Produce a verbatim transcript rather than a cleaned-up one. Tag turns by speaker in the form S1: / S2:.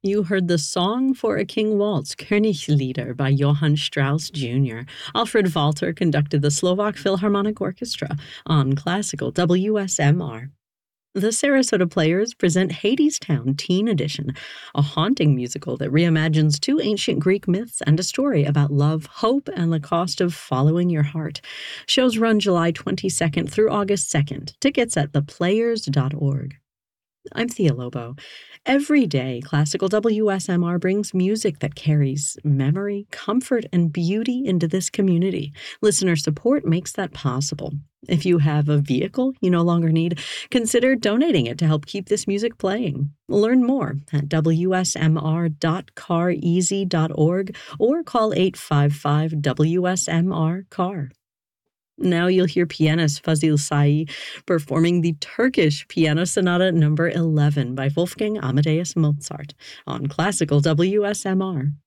S1: You heard the Song for a King Waltz, Königslieder by Johann Strauss Junior Alfred Walter conducted the Slovak Philharmonic Orchestra on classical W S M R. The Sarasota Players present Hadestown Teen Edition, a haunting musical that reimagines two ancient Greek myths and a story about love, hope, and the cost of following your heart. Shows run July twenty-second through August second. Tickets at the players dot org. I'm Thea Lobo. Every day, Classical W S M R brings music that carries memory, comfort, and beauty into this community. Listener support makes that possible. If you have a vehicle you no longer need, consider donating it to help keep this music playing. Learn more at w s m r dot car easy dot org or call eight five five W S M R C A R. Now you'll hear pianist Fazil Say performing the Turkish Piano Sonata number eleven by Wolfgang Amadeus Mozart on classical W S M R.